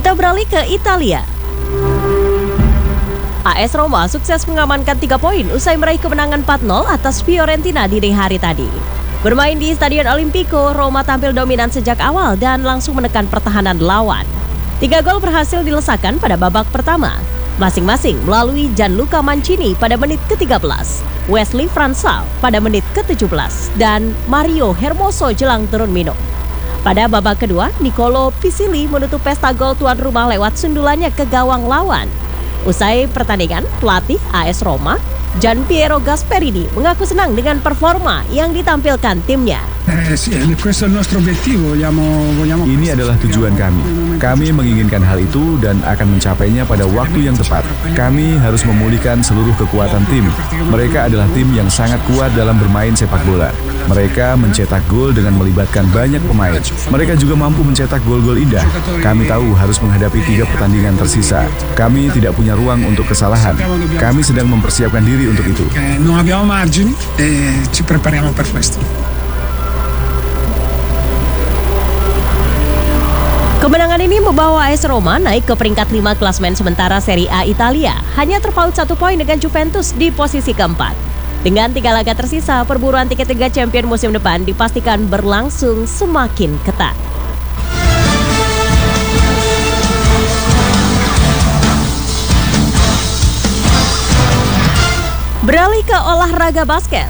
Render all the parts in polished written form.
Kita beralih ke Italia. AS Roma sukses mengamankan 3 poin usai meraih kemenangan 4-0 atas Fiorentina dini hari tadi. Bermain di Stadion Olimpico, Roma tampil dominan sejak awal dan langsung menekan pertahanan lawan. 3 gol berhasil dilesakan pada babak pertama, masing-masing melalui Gianluca Mancini pada menit ke-13, Wesley França pada menit ke-17, dan Mario Hermoso jelang turun minum. Pada babak kedua, Nicolo Pisilli menutup pesta gol tuan rumah lewat sundulannya ke gawang lawan. Usai pertandingan, pelatih AS Roma, Gian Piero Gasperini, mengaku senang dengan performa yang ditampilkan timnya. Ini adalah tujuan kami. Kami menginginkan hal itu dan akan mencapainya pada waktu yang tepat. Kami harus memulihkan seluruh kekuatan tim. Mereka adalah tim yang sangat kuat dalam bermain sepak bola. Mereka mencetak gol dengan melibatkan banyak pemain. Mereka juga mampu mencetak gol-gol indah. Kami tahu harus menghadapi 3 pertandingan tersisa. Kami tidak punya ruang untuk kesalahan. Kami sedang mempersiapkan diri untuk itu. Kemenangan ini membawa AS Roma naik ke peringkat 5 klasemen sementara Serie A Italia, hanya terpaut 1 poin dengan Juventus di posisi keempat. Dengan 3 laga tersisa, perburuan tiket Liga Champions musim depan dipastikan berlangsung semakin ketat. Beralih ke olahraga basket.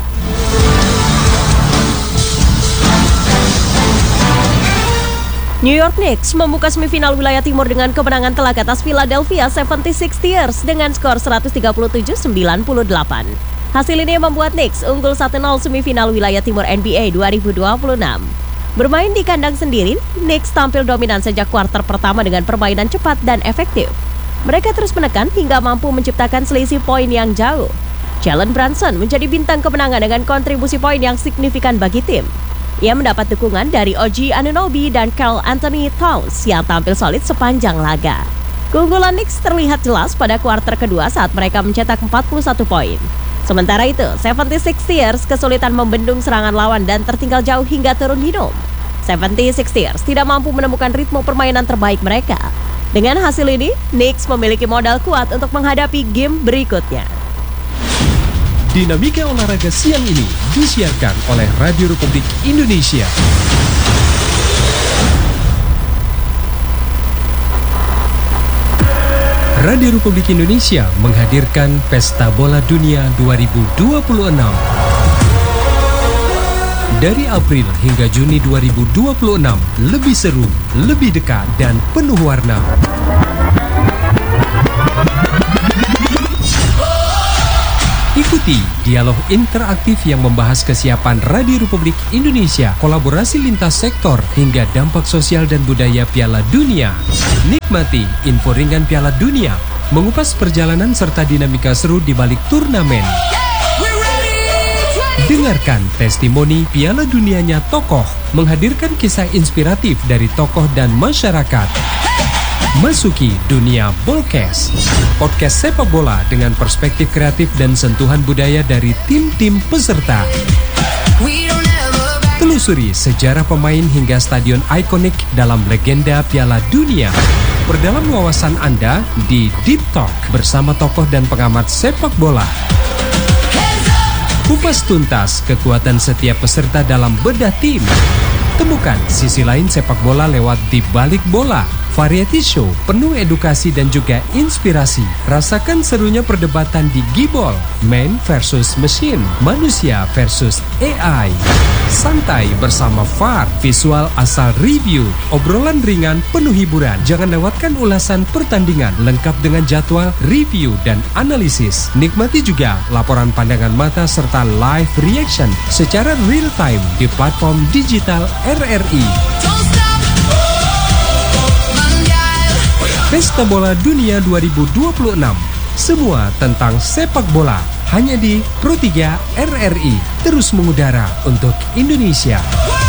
New York Knicks membuka semifinal wilayah timur dengan kemenangan telak atas Philadelphia 76ers dengan skor 137-98. Hasil ini membuat Knicks unggul 1-0 semifinal wilayah timur NBA 2026. Bermain di kandang sendiri, Knicks tampil dominan sejak kuarter pertama dengan permainan cepat dan efektif. Mereka terus menekan hingga mampu menciptakan selisih poin yang jauh. Jalen Brunson menjadi bintang kemenangan dengan kontribusi poin yang signifikan bagi tim. Ia mendapat dukungan dari OG Anunoby dan Karl Anthony Towns yang tampil solid sepanjang laga. Keunggulan Knicks terlihat jelas pada kuarter kedua saat mereka mencetak 41 poin. Sementara itu, 76ers kesulitan membendung serangan lawan dan tertinggal jauh hingga turun minum. 76ers tidak mampu menemukan ritme permainan terbaik mereka. Dengan hasil ini, Knicks memiliki modal kuat untuk menghadapi game berikutnya. Dinamika olahraga siang ini disiarkan oleh Radio Republik Indonesia. Radio Republik Indonesia menghadirkan Pesta Bola Dunia 2026. Dari April hingga Juni 2026, lebih seru, lebih dekat, dan penuh warna. Ikuti dialog interaktif yang membahas kesiapan Radio Republik Indonesia, kolaborasi lintas sektor, hingga dampak sosial dan budaya Piala Dunia. Nikmati info ringan Piala Dunia, mengupas perjalanan serta dinamika seru di balik turnamen. Dengarkan testimoni Piala Dunianya tokoh, menghadirkan kisah inspiratif dari tokoh dan masyarakat. Masuki dunia Bolcast, podcast sepak bola dengan perspektif kreatif dan sentuhan budaya dari tim-tim peserta. Telusuri sejarah pemain hingga stadion ikonik dalam legenda Piala Dunia. Perdalam wawasan Anda di Deep Talk bersama tokoh dan pengamat sepak bola. Kupas tuntas kekuatan setiap peserta dalam bedah tim. Temukan sisi lain sepak bola lewat Di Balik Bola. Variety show penuh edukasi dan juga inspirasi. Rasakan serunya perdebatan di Gibol, man versus machine, manusia versus AI. Santai bersama VAR, visual asal review, obrolan ringan penuh hiburan. Jangan lewatkan ulasan pertandingan lengkap dengan jadwal, review, dan analisis. Nikmati juga laporan pandangan mata serta live reaction secara real time di platform digital RRI. Pesta Bola Dunia 2026. Semua tentang sepak bola hanya di Pro 3 RRI. Terus mengudara untuk Indonesia.